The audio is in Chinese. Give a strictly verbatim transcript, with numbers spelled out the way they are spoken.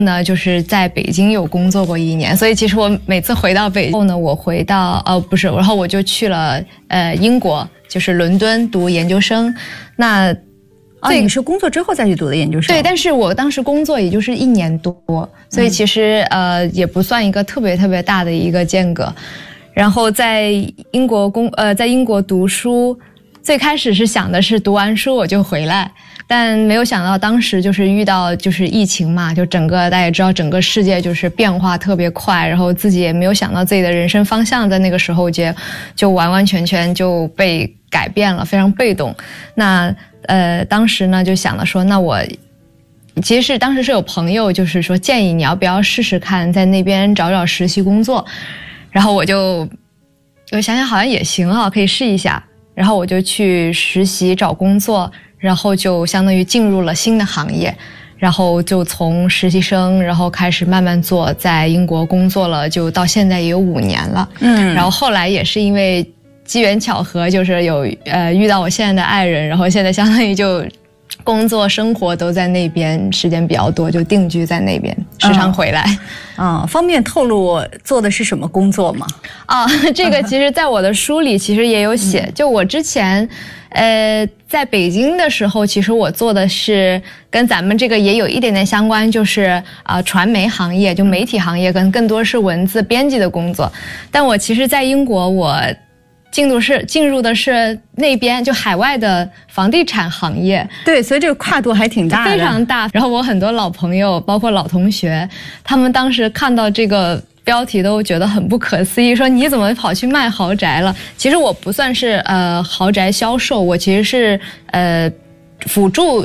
呢，就是在北京有工作过一年，所以其实我每次回到北京后呢，我回到呃不是，然后我就去了呃英国，就是伦敦读研究生。那哦，你是工作之后再去读的研究生？ 对，但是我当时工作也就是一年多，所以其实、嗯、呃也不算一个特别特别大的一个间隔。然后在英国工呃在英国读书，最开始是想的是读完书我就回来。但没有想到，当时就是遇到就是疫情嘛，就整个大家也知道，整个世界就是变化特别快，然后自己也没有想到自己的人生方向，在那个时候就就完完全全就被改变了，非常被动。那呃，当时呢就想了说，那我其实是当时是有朋友就是说建议你要不要试试看在那边找找实习工作，然后我就我想想好像也行啊，可以试一下，然后我就去实习找工作。然后就相当于进入了新的行业，然后就从实习生，然后开始慢慢做，在英国工作了，就到现在也有五年了。嗯，然后后来也是因为机缘巧合，就是有呃遇到我现在的爱人，然后现在相当于就工作生活都在那边，时间比较多，就定居在那边，时常回来。 嗯，方便透露做的是什么工作吗？ 啊，这个其实在我的书里其实也有写，嗯、就我之前。呃，在北京的时候，其实我做的是跟咱们这个也有一点点相关，就是啊、呃、传媒行业，就媒体行业，跟更多是文字编辑的工作。但我其实，在英国，我进入是进入的是那边就海外的房地产行业。 对，所以这个跨度还挺大的， 非常大。然后我很多老朋友，包括老同学，他们当时看到这个标题都觉得很不可思议，说你怎么跑去卖豪宅了？其实我不算是呃豪宅销售，我其实是呃辅助